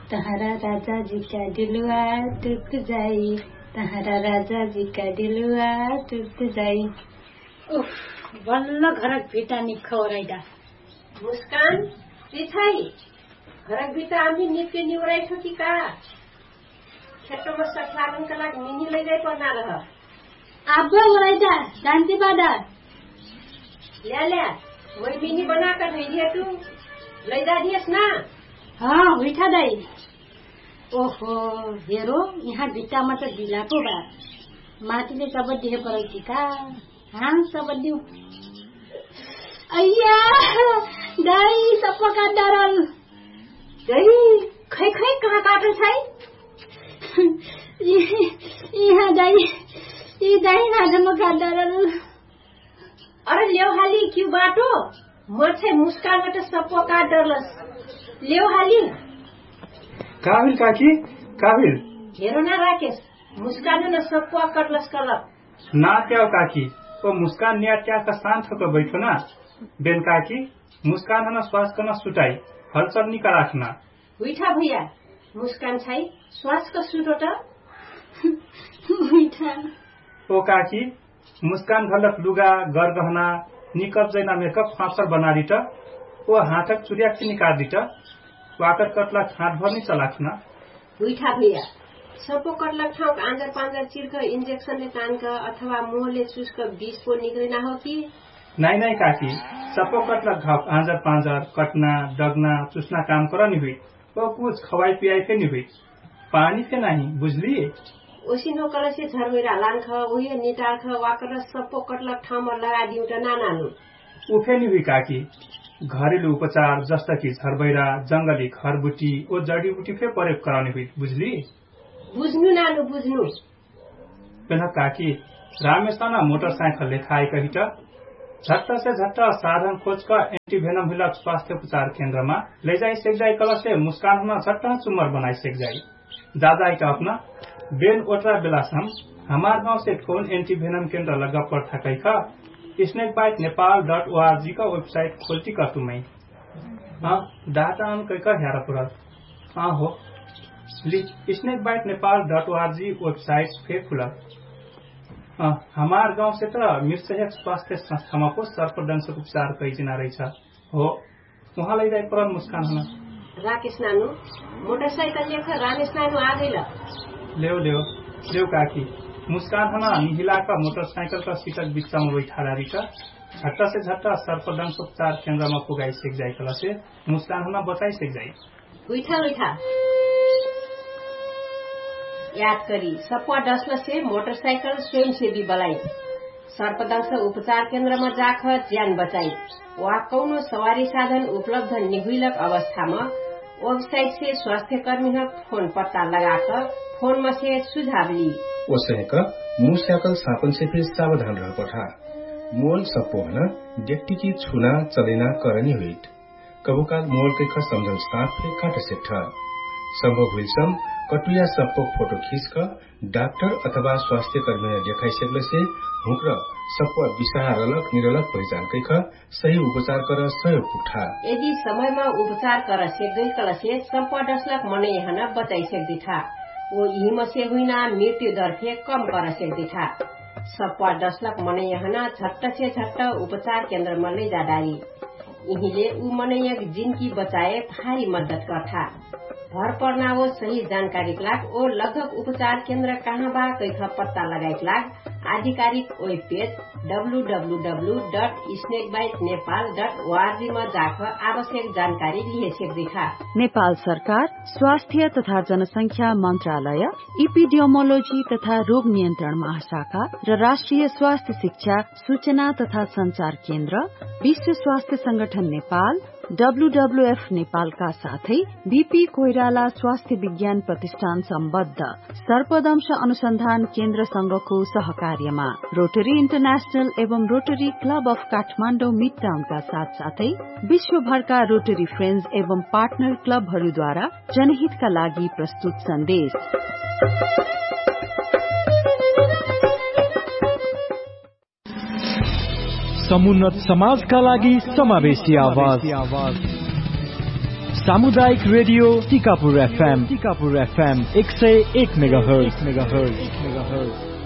तहरा राजा जी का दिलवा टूट जाई, तहरा राजा जी का दिलवा टूट जाई। बल्ल घरक भिटा निख ओराइदा। मुस्कान पिछाई घरक भिटा आम्ही निके निवराइ छ कि का? खेतमा सठलागनका लागि मिनी लैजाइ पर्ना रह। आब्बा ओराइदा जान्ती बादा। ल्या मै मिनी बनाकर धैर्य तू लैजा दिएस ना? हाँ उठा दाई। ओहो हेरो यहाँ भिटामा त दिलाको बा माटीले सब दिए परेकी का? हाँ सब दिउ। अय्या दाई सब काटरल। दाई खै कहाँ काटल छै? यहाँ दाई ई दाई नाजमा काटरल। अरे ल्याउ हाली क्यू बाटो मर्छे मुस्कानबाट सप्पो काटरलस। ल्याउ हाली। काबिल काकी काबिल। हेरो ना राकेश मुस्कान न सप्पो काटलस कलप। ना त्याउ काकी ओ मुस्कान न्या त्या का शांत होकर बैठो ना। बेन काकी मुस्कान हना श्वास करना सुटाई हलचल निका राखना। उठा भैया मुस्कान छै श्वास का सुटो त। उठा। ओ काकी मुस्कान घलक लुगा गरगहना निकप जैना मेकअप फाफर बनारी त ओ हाथक चुरियाक्षी निकाल दी त वाकर कटला हाथ भर नि चलाखना। उठा भैया सपो कटलक ठाउँ आँजर पाँजर चिर्क इन्जेक्सनले तानक अथवा मुहले चुस्क विष पो निक्लिना हो कि? नहीं काकी सपो कटलक घाव आँजर पाँजर कटना डगना चुस्ना काम कर नि हुई वो कुछ खवाई पियाई थे नि हुई पानी थे नहीं बुझली। ओसिनो कलसे झरमेरा लानख उहे निटार्ख वाकर सपो कटलक ठाउँमा लगा दिउ त नानानु। उफे नि हुई काकी घरेलु उपचार जस्ता कि झरबैरा जंगली खरबुटी ओ जडीबुटी फे प्रयोग कराउने हुई बुझली। बुझ्नु नानु बुझ्नु। पेन काकी रामेशना मोटरसाइकल लेखाए कही त झट्ट से झट्ट साधन खोज का एंटीवेनम हिलक स्वास्थ्य उपचार केंद्र में ले जाई सेक जाई कल से मुस्कान होना झट्ट चुमर बनाई सेक जाई दादा का अपना बेन ओटरा बेलासम हमार गांव से फोन एंटीवेनम केंद्र लगा पर था कही का snakebitenepal.org का वेबसाइट खोलती का तुम्हें हाँ डाटा हम कही का हेरा पुरा हाँ हो snakebitenepal.org वेबसाइट फे खुला। हमार गांव से तो मिर्सहक स्वास्थ्य संस्था में को सर्पदंश उपचार कई जना रही हो वहाँ ले जाए पर मुस्कान होना। राकेश नानु मोटरसाइकल लेकर रामेश नानु आ गई। लेव काकी मुस्कान होना निहिला का मोटरसाइकिल का सीटक बिच्चा में बैठा रही का झट्टा से झट्टा सर्पदंश उपचार केंद्र में पुगाई सेक जाए कला से मुस्कान होना बताई सेक जाए। उठा याद करी सपवा डस्न से मोटरसाइकल स्वयंसेवी बलाई सर्पदंश उपचार केंद्र में जाख ज्यान बचाई वा कौनो सवारी साधन उपलब्ध निहुलक अवस्था में वेबसाइट से स्वास्थ्य कर्मी फोन पत्ता लगाकर फोन में से सुझाव ली। ओसैक मुस्याकल सापन से फिर सावधान रह पठा मोल सपोहना डेक्टी की छुना चलेना करनी हुई कबुकाल मोल के का समझन साफ फिर काट से था संभव हुई सम कटुया सबको फोटो खींचकर डॉक्टर अथवा स्वास्थ्य कर्मी ने देखाई सकले से हुक्र सबको विषारलक निरलक पहचान कैख सही उपचार कर सहयोग उठा। यदि समय में उपचार कर सेक्दै कल से सबको डसलक मने यहाँ बचाई सकती था वो यही में से हुई ना मृत्यु दर फे कम कर सकती था। सबको डसलक मने यहाँ झट्ट से झट्ट उपचार केंद्र में ले जा डारी यहीले ऊ मने एक जिनकी बचाए भारी मदद करता। भर पर्ना वो सही जानकारी लाग ओ लगभग उपचार केंद्र कहाँ बा कैख पत्ता लगाई लाग आधिकारिक वेब पेज www.snakebitenepal.org में जाकर आवश्यक जानकारी लिए सकती था। नेपाल सरकार स्वास्थ्य तथा जनसंख्या मंत्रालय इपिडियोमोलोजी तथा रोग नियन्त्रण महाशाखा र राष्ट्रिय स्वास्थ्य शिक्षा सूचना तथा संचार केन्द्र विश्व स्वास्थ्य संगठन नेपाल WWF नेपाल का साथै बीपी कोइराला स्वास्थ्य विज्ञान प्रतिष्ठान सम्बद्ध सर्पदंश अनुसन्धान केन्द्र संघको सहकार्यमा रोटरी इन्टरनेशनल एवं रोटरी क्लब अफ काठमाडौँ मिडटाउनका साथ साथै विश्वभरका रोटरी फ्रेन्ड्स एवं पार्टनर क्लबहरूद्वारा जनहितका लागि प्रस्तुत सन्देश। समुन्नत समाजका लागि समावेशी आवाज सामुदायिक रेडियो टिकापुर FM 101 मेगाहर्ज